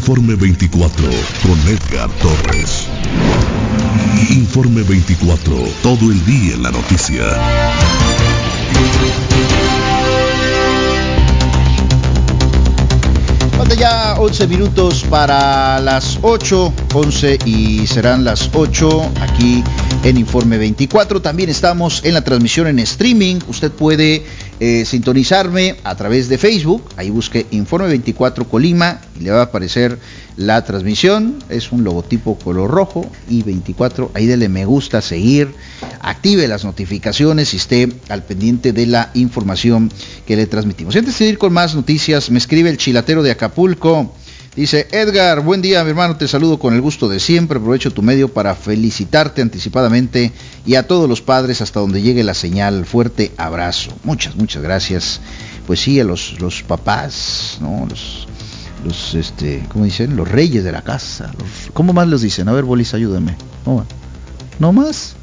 Informe 24 con Edgar Torres. Informe 24, todo el día en la noticia. Falta ya 11 minutos para las 8, 11 y serán las 8 aquí en Informe 24. También estamos en la transmisión en streaming. Usted puede sintonizarme a través de Facebook. Ahí busque Informe 24 Colima y le va a aparecer la transmisión. Es un logotipo color rojo y 24. Ahí dele me gusta, seguir, active las notificaciones y esté al pendiente de la información que le transmitimos. Y antes de ir con más noticias, me escribe el chilatero de Acapulco. Dice: Edgar, buen día mi hermano, te saludo con el gusto de siempre, aprovecho tu medio para felicitarte anticipadamente y a todos los padres hasta donde llegue la señal, fuerte abrazo. Muchas gracias. Pues sí, a los papás, ¿no? ¿Cómo dicen? Los reyes de la casa. ¿Cómo más los dicen? A ver, Bolis, ayúdame. ¿No más?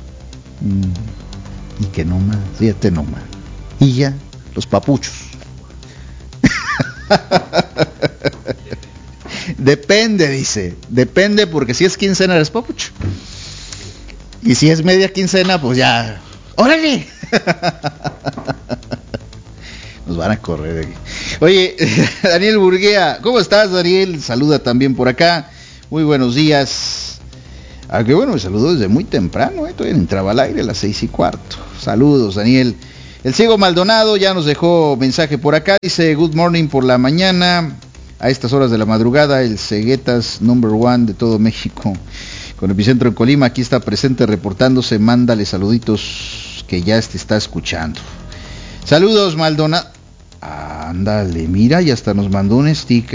Y que no más, fíjate no más. Y ya, los papuchos. Depende, dice. Depende, porque si es quincena eres papucho. Y si es media quincena, pues ya. ¡Órale! Nos van a correr de aquí. Oye, Daniel Burguea, ¿cómo estás, Daniel? Saluda también por acá. Muy buenos días. Aunque bueno, me saludó desde muy temprano, todavía entraba al aire a las 6:15. Saludos, Daniel. El ciego Maldonado ya nos dejó mensaje por acá. Dice: good morning por la mañana. A estas horas de la madrugada, el ceguetas number one de todo México, con epicentro en Colima, aquí está presente reportándose. Mándale saluditos que ya te está escuchando. Saludos, Maldonado. Ándale, mira, y hasta nos mandó un sticker.